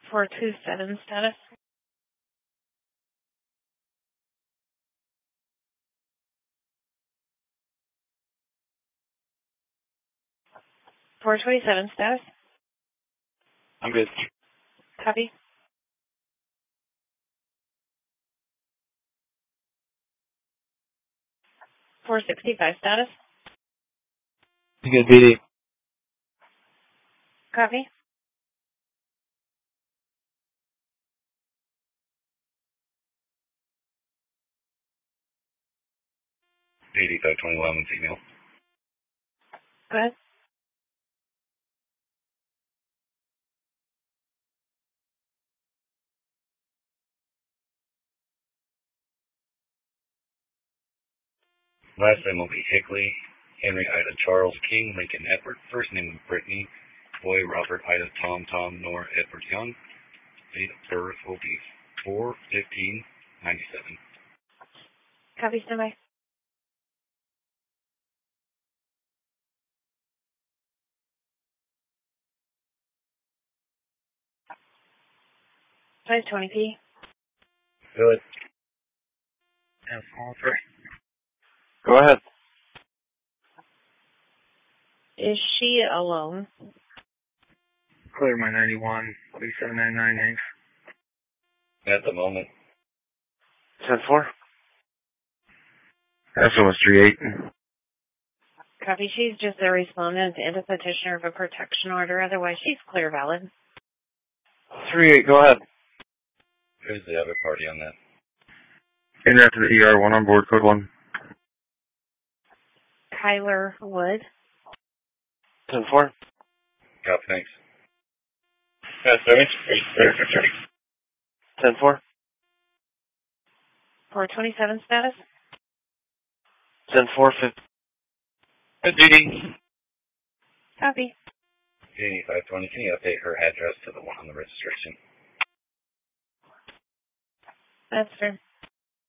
427 status. .427 status. I'm good. Copy. .465 status. I'm good, BD. Copy. .8521 signal. Go ahead. Last name will be Hickley, Henry Ida Charles King, Lincoln Edward. First name Brittany, boy Robert Ida Tom Nor Edward Young. Date of birth will be 4/15/97. Copy, standby. Size 20p. Good. And all three. Go ahead. Is she alone? Clear my 91, 3799, Hanks. At the moment. 10-4. SMS 38. Copy. She's just a respondent and a petitioner of a protection order. Otherwise, she's clear valid. 38, go ahead. Who's the other party on that? Internet to the ER, 1 on board, code 1. Tyler Wood. 10-4. Copy, thanks. Sorry. 10-4. 427 status. 10-4. Good duty. Copy. .8520, can you update her address to the one on the registration? That's fair.